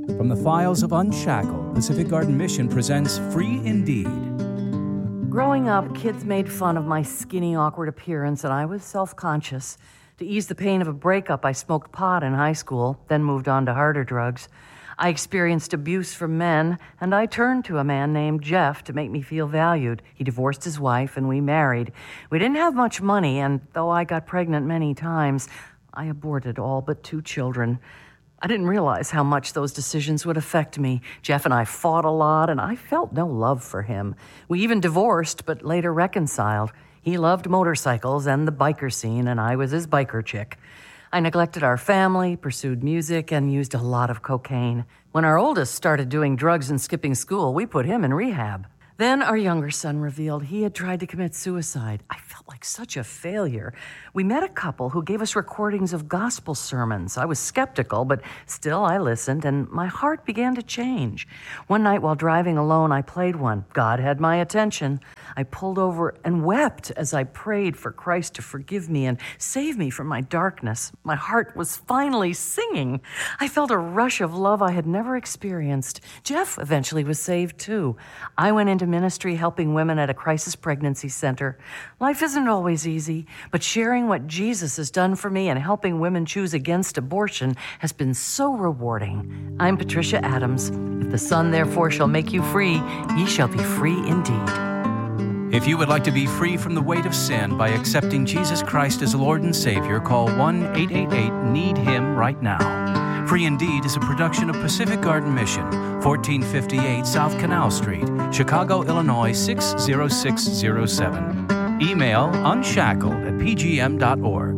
From the files of Unshackled, Pacific Garden Mission presents Free Indeed. Growing up, kids made fun of my skinny, awkward appearance, and I was self-conscious. To ease the pain of a breakup, I smoked pot in high school, then moved on to harder drugs. I experienced abuse from men, and I turned to a man named Jeff to make me feel valued. He divorced his wife, and we married. We didn't have much money, and though I got pregnant many times, I aborted all but 2 children. I didn't realize how much those decisions would affect me. Jeff and I fought a lot, and I felt no love for him. We even divorced, but later reconciled. He loved motorcycles and the biker scene, and I was his biker chick. I neglected our family, pursued music, and used a lot of cocaine. When our oldest started doing drugs and skipping school, we put him in rehab. Then our younger son revealed he had tried to commit suicide. I felt like such a failure. We met a couple who gave us recordings of gospel sermons. I was skeptical, but still I listened, and my heart began to change. One night while driving alone, I played one. God had my attention. I pulled over and wept as I prayed for Christ to forgive me and save me from my darkness. My heart was finally singing. I felt a rush of love I had never experienced. Jeff eventually was saved too. I went into ministry helping women at a crisis pregnancy center. Life isn't always easy, but sharing what Jesus has done for me and helping women choose against abortion has been so rewarding. I'm Patricia Adams. If the Son therefore shall make you free, ye shall be free indeed. If you would like to be free from the weight of sin by accepting Jesus Christ as Lord and Savior, call 1-888-NEED-HIM right now. Free Indeed is a production of Pacific Garden Mission, 1458 South Canal Street, Chicago, Illinois 60607. Email unshackled@pgm.org.